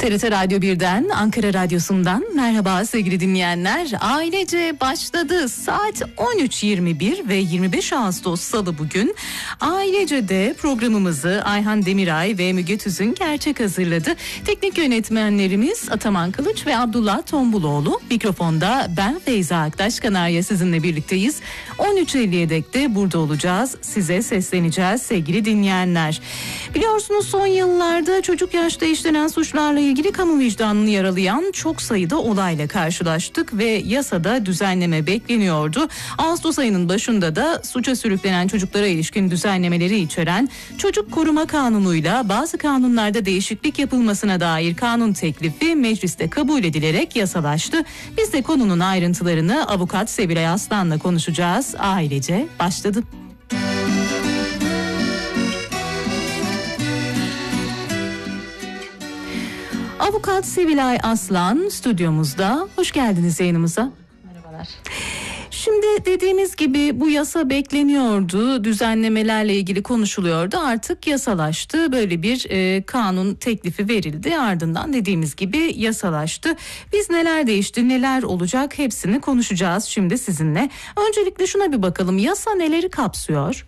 TRT Radyo 1'den, Ankara Radyosu'ndan merhaba sevgili dinleyenler. Ailece başladı. Saat 13.21 ve 25 Ağustos Salı bugün. Ailece'de programımızı Ayhan Demiray ve Müge Tüzün Gerçek hazırladı. Teknik yönetmenlerimiz Ataman Kılıç ve Abdullah Tombuloğlu. Mikrofonda ben Feyza Aktaş Kanarya sizinle birlikteyiz. 13.50'ye dek de burada olacağız. Size sesleneceğiz sevgili dinleyenler. Biliyorsunuz son yıllarda çocuk yaşta işlenen suçlarla ilgili kamu vicdanını yaralayan çok sayıda olayla karşılaştık ve yasada düzenleme bekleniyordu. Ağustos ayının başında da suça sürüklenen çocuklara ilişkin düzenlemeleri içeren Çocuk Koruma Kanunu'yla bazı kanunlarda değişiklik yapılmasına dair kanun teklifi mecliste kabul edilerek yasalaştı. Biz de konunun ayrıntılarını avukat Sevilay Aslan'la konuşacağız. Ailece başladı. Avukat Sevilay Aslan stüdyomuzda. Hoş geldiniz yayınımıza. Merhabalar. Şimdi dediğimiz gibi bu yasa bekleniyordu. Düzenlemelerle ilgili konuşuluyordu. Artık yasalaştı. Böyle bir kanun teklifi verildi. Ardından dediğimiz gibi yasalaştı. Biz neler değişti, neler olacak hepsini konuşacağız şimdi sizinle. Öncelikle şuna bir bakalım. Yasa neleri kapsıyor?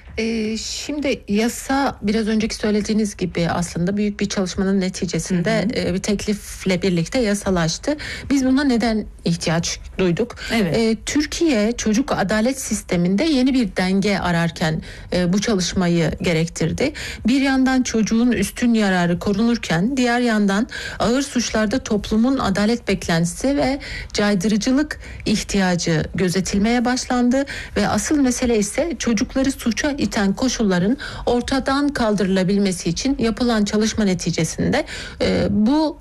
Şimdi yasa biraz önceki söylediğiniz gibi aslında büyük bir çalışmanın neticesinde bir teklifle birlikte yasalaştı. Biz buna neden ihtiyaç duyduk? Evet. Türkiye çocuk adalet sisteminde yeni bir denge ararken bu çalışmayı gerektirdi. Bir yandan çocuğun üstün yararı korunurken diğer yandan ağır suçlarda toplumun adalet beklentisi ve caydırıcılık ihtiyacı gözetilmeye başlandı ve asıl mesele ise çocukları suça iten koşulların ortadan kaldırılabilmesi için yapılan çalışma neticesinde bu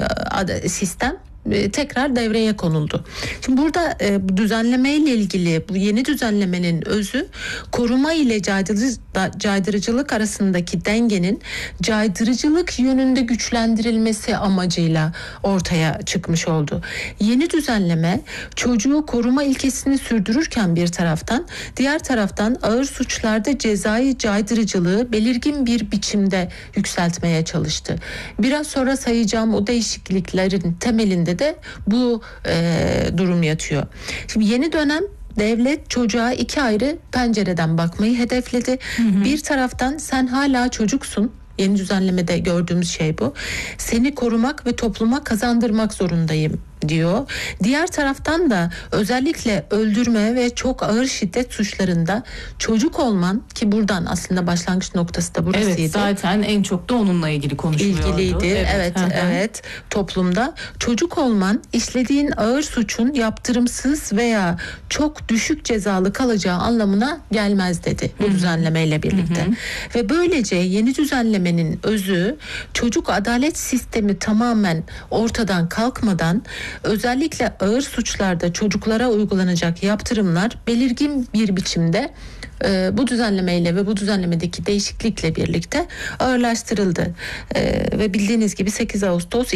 sistem tekrar devreye konuldu. Şimdi burada bu düzenleme ile ilgili bu yeni düzenlemenin özü koruma ile caydırıcılık arasındaki dengenin caydırıcılık yönünde güçlendirilmesi amacıyla ortaya çıkmış oldu. Yeni düzenleme çocuğu koruma ilkesini sürdürürken bir taraftan, diğer taraftan ağır suçlarda cezai caydırıcılığı belirgin bir biçimde yükseltmeye çalıştı. Biraz sonra sayacağım o değişikliklerin temelinde de bu durum yatıyor. Şimdi yeni dönem devlet çocuğa iki ayrı pencereden bakmayı hedefledi. Bir taraftan sen hala çocuksun. Yeni düzenlemede gördüğümüz şey bu. Seni korumak ve topluma kazandırmak zorundayım diyor. Diğer taraftan da özellikle öldürme ve çok ağır şiddet suçlarında çocuk olman, ki buradan aslında başlangıç noktası da burasıydı. Evet, zaten en çok da onunla ilgili konuşuluyordu. İlgiliydi. Evet. Toplumda çocuk olman işlediğin ağır suçun yaptırımsız veya çok düşük cezalı kalacağı anlamına gelmez dedi bu düzenlemeyle birlikte. Ve böylece yeni düzenlemenin özü çocuk adalet sistemi tamamen ortadan kalkmadan özellikle ağır suçlarda çocuklara uygulanacak yaptırımlar belirgin bir biçimde bu düzenlemeyle ve bu düzenlemedeki değişiklikle birlikte ağırlaştırıldı. Ve bildiğiniz gibi 8 Ağustos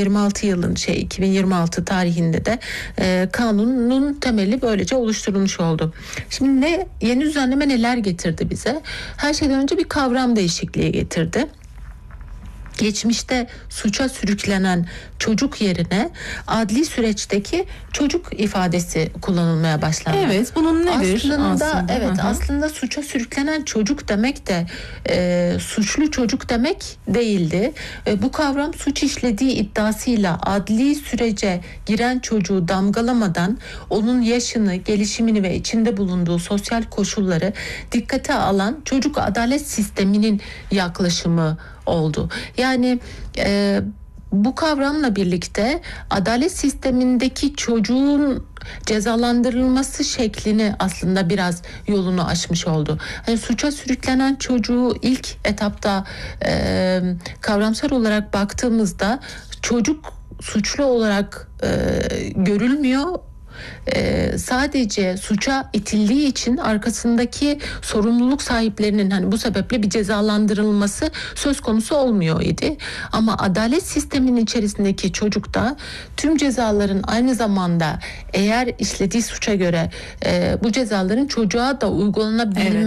2026 tarihinde de kanunun temeli böylece oluşturulmuş oldu. Şimdi yeni düzenleme neler getirdi bize? Her şeyden önce bir kavram değişikliği getirdi. Geçmişte suça sürüklenen çocuk yerine adli süreçteki çocuk ifadesi kullanılmaya başlandı. Evet, bunun nedir aslında? Evet, aslında suça sürüklenen çocuk demek de suçlu çocuk demek değildi. Bu kavram suç işlediği iddiasıyla adli sürece giren çocuğu damgalamadan onun yaşını, gelişimini ve içinde bulunduğu sosyal koşulları dikkate alan çocuk adalet sisteminin yaklaşımı oldu. Yani bu kavramla birlikte adalet sistemindeki çocuğun cezalandırılması şeklini aslında biraz yolunu aşmış oldu. Yani suça sürüklenen çocuğu ilk etapta kavramsal olarak baktığımızda çocuk suçlu olarak görülmüyor. Sadece suça itildiği için arkasındaki sorumluluk sahiplerinin bu sebeple bir cezalandırılması söz konusu olmuyor idi. Ama adalet sisteminin içerisindeki çocukta tüm cezaların aynı zamanda eğer işlediği suça göre bu cezaların çocuğa da uygulanabilmesi